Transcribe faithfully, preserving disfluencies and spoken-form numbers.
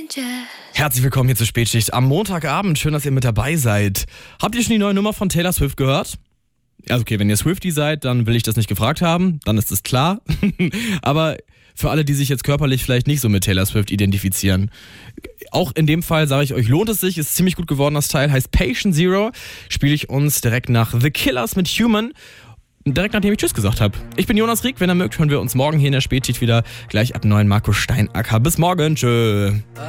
Herzlich willkommen hier zur Spätschicht am Montagabend. Schön, dass ihr mit dabei seid. Habt ihr schon die neue Nummer von Taylor Swift gehört? Also okay, wenn ihr Swiftie seid, dann will ich das nicht gefragt haben. Dann ist es klar. Aber für alle, die sich jetzt körperlich vielleicht nicht so mit Taylor Swift identifizieren, auch in dem Fall sage ich euch, lohnt es sich. Ist ziemlich gut geworden, das Teil. Heißt Patient Zero. Spiele ich uns direkt nach The Killers mit Human. Direkt nachdem ich Tschüss gesagt habe. Ich bin Jonas Rieck. Wenn ihr mögt, hören wir uns morgen hier in der Spätschicht wieder. Gleich ab neun Marco Steinacker. Bis morgen. Tschö.